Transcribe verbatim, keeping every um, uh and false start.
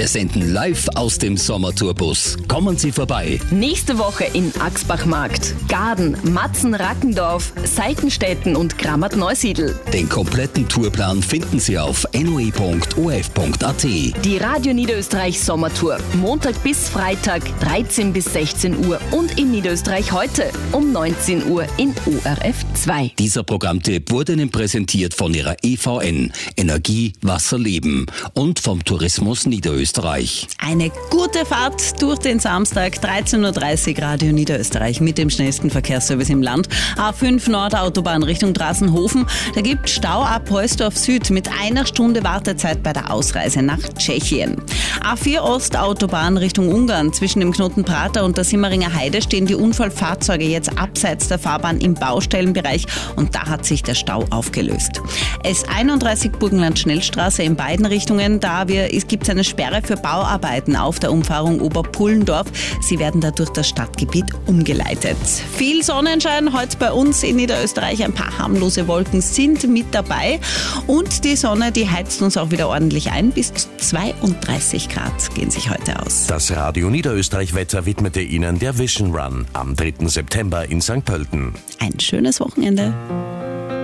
Wir senden live aus dem Sommertourbus. Kommen Sie vorbei. Nächste Woche in Axbachmarkt, Gaden, Matzen, Rackendorf, Seitenstetten und Grammat-Neusiedl. Den kompletten Tourplan finden Sie auf n o e punkt o f punkt a t. Die Radio Niederösterreich Sommertour. Montag bis Freitag, dreizehn bis sechzehn Uhr und in Niederösterreich heute um neunzehn Uhr in O R F zwei. Dieser Programmtipp wurde Ihnen präsentiert von Ihrer E V N, Energie, Wasser, Leben und vom Tourismus Niederösterreich. Eine gute Fahrt durch den Samstag, dreizehn Uhr dreißig, Radio Niederösterreich mit dem schnellsten Verkehrsservice im Land. A fünf Nordautobahn Richtung Drassenhofen. Da gibt Stau ab Heusdorf Süd mit einer Stunde Wartezeit bei der Ausreise nach Tschechien. A vier Ostautobahn Richtung Ungarn. Zwischen dem Knoten Prater und der Simmeringer Heide stehen die Unfallfahrzeuge jetzt abseits der Fahrbahn im Baustellenbereich und da hat sich der Stau aufgelöst. S einunddreißig Burgenland Schnellstraße in beiden Richtungen. Da wir, es gibt eine Sperre für Bauarbeiten auf der Umfahrung Oberpullendorf. Sie werden da durch das Stadtgebiet umgeleitet. Viel Sonnenschein heute bei uns in Niederösterreich. Ein paar harmlose Wolken sind mit dabei. Und die Sonne, die heizt uns auch wieder ordentlich ein. Bis zu zweiunddreißig Grad gehen sich heute aus. Das Radio Niederösterreich Wetter widmete Ihnen der Vision Run am dritten September in Sankt Pölten. Ein schönes Wochenende.